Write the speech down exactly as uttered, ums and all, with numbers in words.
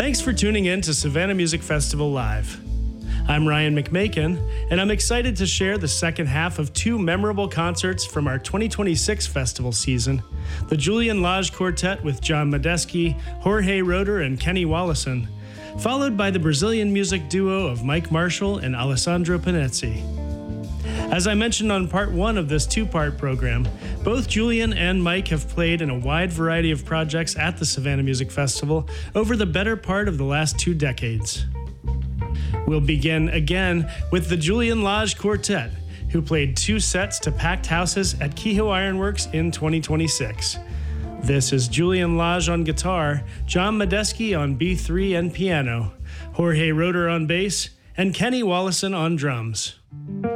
Thanks for tuning in to Savannah Music Festival Live. I'm Ryan McMakin, and I'm excited to share the second half of two memorable concerts from our twenty twenty-six festival season, the Julian Lage Quartet with John Medeski, Jorge Roeder, and Kenny Wollesen, followed by the Brazilian music duo of Mike Marshall and Alessandro Panezzi. As I mentioned on part one of this two-part program, both Julian and Mike have played in a wide variety of projects at the Savannah Music Festival over the better part of the last two decades. We'll begin again with the Julian Lage Quartet, who played two sets to packed houses at Kehoe Ironworks in twenty twenty-six. This is Julian Lage on guitar, John Medeski on B three and piano, Jorge Roeder on bass, and Kenny Wollesen on drums.